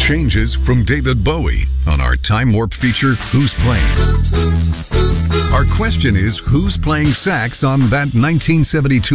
Changes from David Bowie on our Time Warp feature, Who's Playing? Our question is, who's playing sax on that 1972